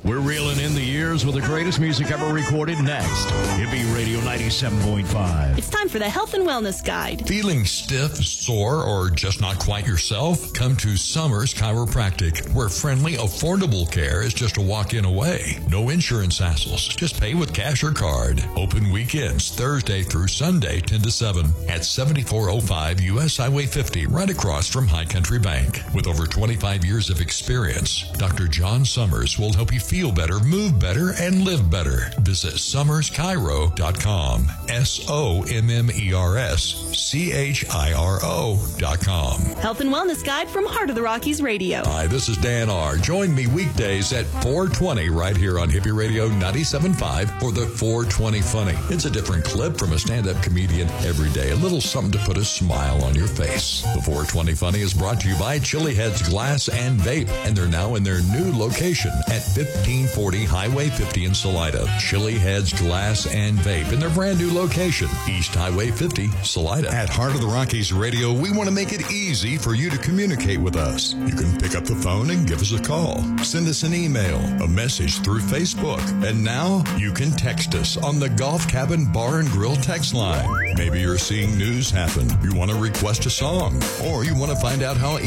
We're reeling in the years with the greatest music ever recorded next. Hippie Radio 97.5. It's time for the Health and Wellness Guide. Feeling stiff, sore, or just not quite yourself? Come to Summers Chiropractic, where friendly, affordable care is just a walk-in away. No insurance hassles. Just pay with cash or card. Open weekends, Thursday through Sunday, 10 to 7 at 7405 U.S. Highway 50, right across from High Country Bank. With over 25 years of experience, Dr. John Summers will help you feel better, move better, and live better. Visit SummersChiro.com. SommersChiro.com. Health and Wellness Guide from Heart of the Rockies Radio. Hi, this is Dan R. Join me weekdays at 4:20 right here on Hippie Radio 97.5 for the 420 Funny. It's a different clip from a stand-up comedian every day. A little something to put a smile on your face. The 420 Funny is brought to you by Chili Heads Glass and Vape, and they're now in their new location at 1540 Highway 50 in Salida. Chili Heads Glass and Vape in their brand new location, East Highway 50, Salida. At Heart of the Rockies Radio, we want to make it easy for you to communicate with us. You can pick up the phone and give us a call. Send us an email, a message through Facebook. And now you can text us on the Golf Cabin Bar and Grill text line. Maybe you're seeing news happen. You want to request a song, or you want to find out how